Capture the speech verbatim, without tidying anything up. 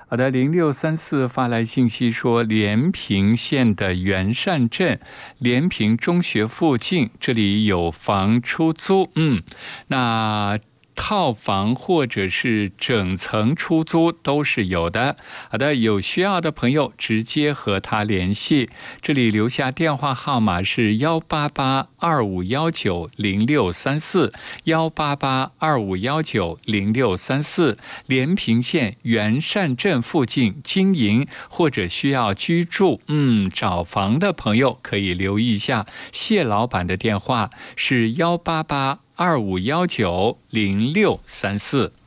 好的，零六三四发来信息说，连平县的元善镇连平中学附近，这里有房出租，嗯，那套房或者是整层出租都是有的。好的，有需要的朋友直接和他联系，这里留下电话号码是幺八八二五幺九零六三四，幺八八二五幺九零六三四。连平县元善镇附近经营或者需要居住，嗯，找房的朋友可以留意一下谢老板的电话是幺八八二五幺九零六三四。